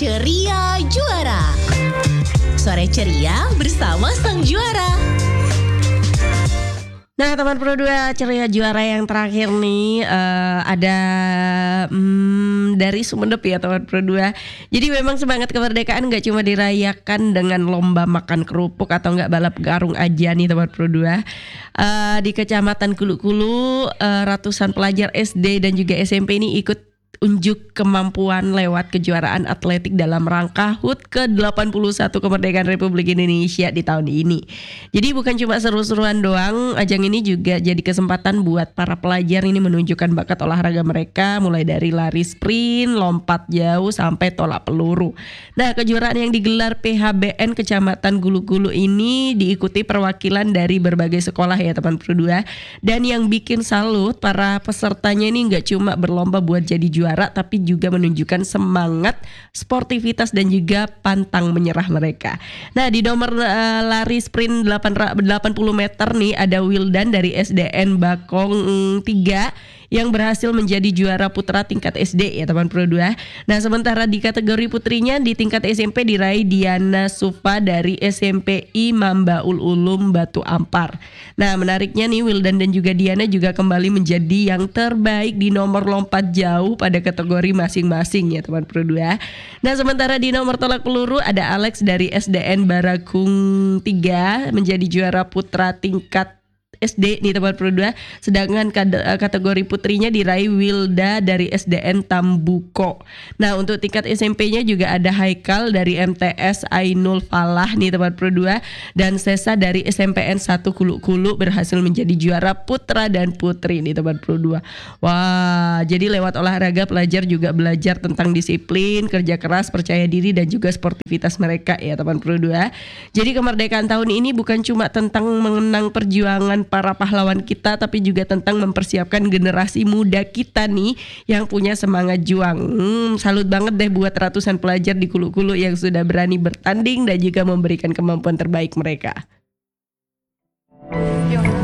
Ceria Juara. Sore ceria bersama sang juara. Nah teman Pro 2, ceria juara yang terakhir nih ada dari Sumenep ya teman Pro 2. Jadi memang semangat kemerdekaan gak cuma dirayakan dengan lomba makan kerupuk atau gak balap karung aja nih teman Pro 2. Di Kecamatan Kulu-Kulu ratusan pelajar SD dan juga SMP ini ikut unjuk kemampuan lewat kejuaraan atletik dalam rangka HUT ke-81 kemerdekaan Republik Indonesia di tahun ini. Jadi bukan cuma seru-seruan doang, ajang ini juga jadi kesempatan buat para pelajar ini menunjukkan bakat olahraga mereka, mulai dari lari sprint, lompat jauh sampai tolak peluru. Nah, kejuaraan yang digelar PHBN Kecamatan Gulu-Gulu ini diikuti perwakilan dari berbagai sekolah ya teman Pro 2. Dan yang bikin salut, para pesertanya ini gak cuma berlomba buat jadi juara, tapi juga menunjukkan semangat, sportivitas dan juga pantang menyerah mereka. Nah di nomor lari sprint 80 meter nih ada Wildan dari SDN Bakong 3 yang berhasil menjadi juara putra tingkat SD ya teman Pro 2. Nah sementara di kategori putrinya di tingkat SMP diraih Diana Sufa dari SMPI Mambaul Ulum Batu Ampar. Nah menariknya nih Wildan dan juga Diana juga kembali menjadi yang terbaik di nomor lompat jauh pada kategori masing-masing ya teman Pro 2. Nah sementara di nomor tolak peluru ada Alex dari SDN Barakung 3 menjadi juara putra tingkat SD nih teman Pro 2. Sedangkan kategori putrinya diraih Wilda dari SDN Tambuko. Nah untuk tingkat SMP-nya juga ada Haikal dari MTS Ainul Falah nih teman Pro 2. Dan Sesa dari SMPN 1 Kulu-Kulu berhasil menjadi juara putra dan putri nih teman Pro 2. Wah, jadi lewat olahraga pelajar juga belajar tentang disiplin, kerja keras, percaya diri dan juga sportivitas mereka ya teman Pro 2. Jadi kemerdekaan tahun ini bukan cuma tentang mengenang perjuangan para pahlawan kita, tapi juga tentang mempersiapkan generasi muda kita nih yang punya semangat juang. Salut banget deh buat ratusan pelajar di Kulu-Kulu yang sudah berani bertanding dan juga memberikan kemampuan terbaik mereka.